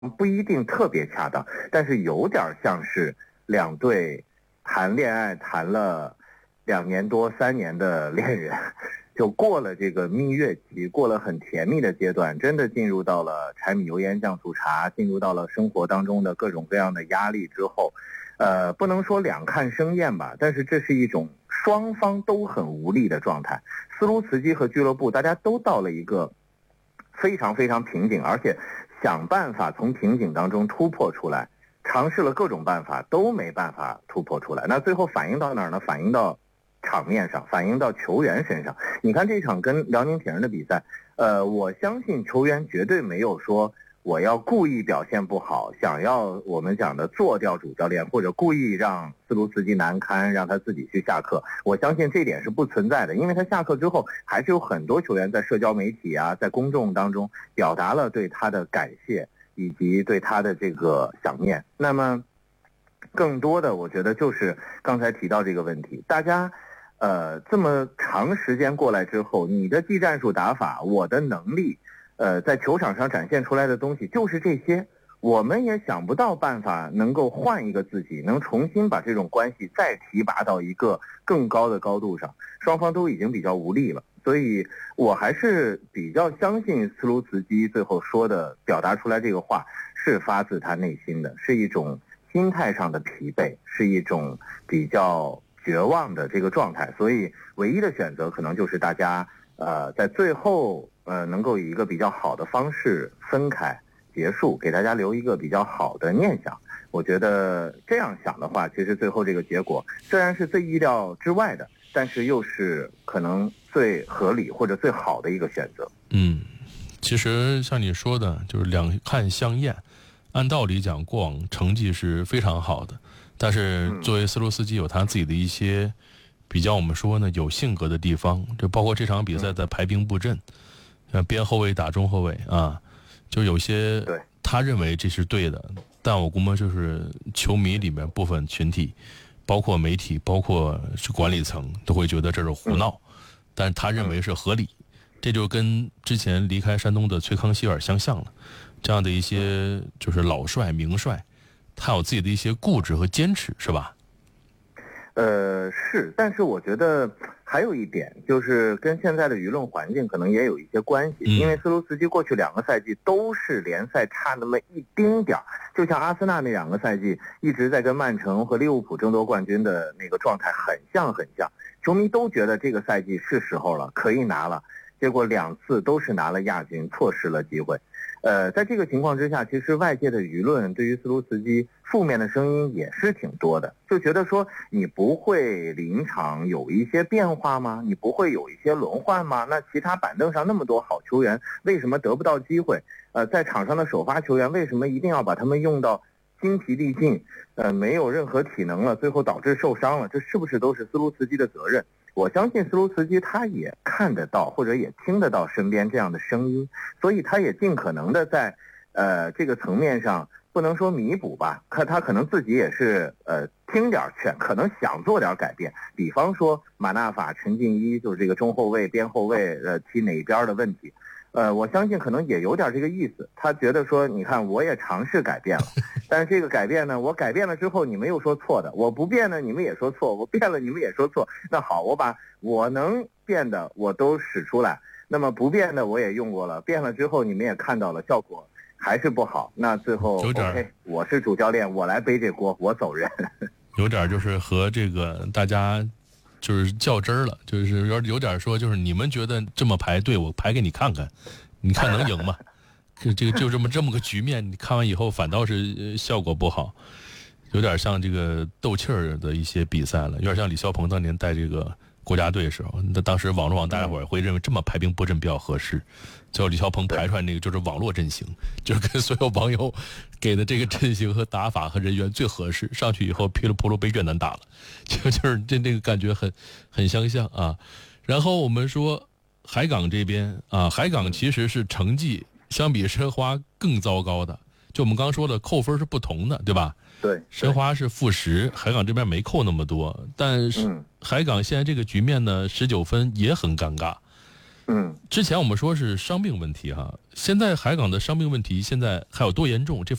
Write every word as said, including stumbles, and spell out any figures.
不一定特别恰当，但是有点像是两对谈恋爱谈了两年多三年的恋人，就过了这个蜜月期，过了很甜蜜的阶段，真的进入到了柴米油盐酱醋茶，进入到了生活当中的各种各样的压力之后，呃，不能说两看生厌吧，但是这是一种双方都很无力的状态。丝路茨基和俱乐部大家都到了一个非常非常瓶颈，而且想办法从瓶颈当中突破出来，尝试了各种办法都没办法突破出来。那最后反映到哪儿呢？反映到场面上，反映到球员身上。你看这场跟辽宁铁人的比赛，呃，我相信球员绝对没有说我要故意表现不好，想要我们讲的做掉主教练，或者故意让斯卢茨基难堪，让他自己去下课。我相信这点是不存在的，因为他下课之后，还是有很多球员在社交媒体啊，在公众当中表达了对他的感谢，以及对他的这个想念。那么，更多的我觉得就是刚才提到这个问题，大家。呃，这么长时间过来之后，你的技战术打法，我的能力，呃，在球场上展现出来的东西就是这些，我们也想不到办法能够换一个自己，能重新把这种关系再提拔到一个更高的高度上，双方都已经比较无力了，所以我还是比较相信斯卢茨基最后说的，表达出来这个话是发自他内心的，是一种心态上的疲惫，是一种比较绝望的这个状态，所以唯一的选择可能就是大家呃在最后呃能够以一个比较好的方式分开结束，给大家留一个比较好的念想。我觉得这样想的话，其实最后这个结果虽然是最意料之外的，但是又是可能最合理或者最好的一个选择。 嗯，其实像你说的，就是两看相厌。按道理讲，过往成绩是非常好的。但是作为斯卢茨基有他自己的一些比较我们说呢有性格的地方，就包括这场比赛在排兵布阵，像边后卫打中后卫啊，就有些他认为这是对的，但我估摸就是球迷里面部分群体，包括媒体，包括是管理层都会觉得这是胡闹，但是他认为是合理，这就跟之前离开山东的崔康熙有点相像了。这样的一些就是老帅名帅，他有自己的一些固执和坚持，是吧？ 呃，是，但是我觉得还有一点，就是跟现在的舆论环境可能也有一些关系。嗯、因为斯卢茨基过去两个赛季都是联赛差那么一丁点儿，就像阿森纳那两个赛季一直在跟曼城和利物浦争夺冠军的那个状态很像很像，球迷都觉得这个赛季是时候了，可以拿了，结果两次都是拿了亚军，错失了机会。呃，在这个情况之下，其实外界的舆论对于斯卢茨基负面的声音也是挺多的，就觉得说你不会临场有一些变化吗？你不会有一些轮换吗？那其他板凳上那么多好球员，为什么得不到机会？呃，在场上的首发球员为什么一定要把他们用到精疲力尽，呃，没有任何体能了，最后导致受伤了？这是不是都是斯卢茨基的责任？我相信斯卢茨基他也看得到或者也听得到身边这样的声音，所以他也尽可能的在呃这个层面上不能说弥补吧，可他可能自己也是呃听点劝，可能想做点改变，比方说马纳法、陈静一就是这个中后卫、边后卫呃踢哪边的问题。呃，我相信可能也有点这个意思，他觉得说，你看我也尝试改变了，但是这个改变呢，我改变了之后，你们又说错的，我不变呢，你们也说错，我变了，你们也说错。那好，我把我能变的我都使出来，那么不变的我也用过了，变了之后你们也看到了，效果还是不好。那最后 OK， 我是主教练，我来背这锅，我走人。 有点就是和这个大家。就是较真儿了，就是有有点说，就是你们觉得这么排对，我排给你看看，你看能赢吗？这个就这么这么个局面，你看完以后反倒是效果不好，有点像这个斗气儿的一些比赛了，有点像李霄鹏当年带这个国家队的时候，那当时网络上大家伙儿会认为这么排兵布阵比较合适，最后李霄鹏排出来那个就是网络阵型，就是跟所有网友给的这个阵型和打法和人员最合适，上去以后噼里扑噜被越南打了，就就是这那个感觉很很相像啊。然后我们说海港这边啊，海港其实是成绩相比申花更糟糕的，就我们刚刚说的扣分是不同的，对吧？ 对， 申花是负十，海港这边没扣那么多，但是海港现在这个局面呢，十九分也很尴尬。 嗯， 之前我们说是伤病问题哈，现在海港的伤病问题现在还有多严重？这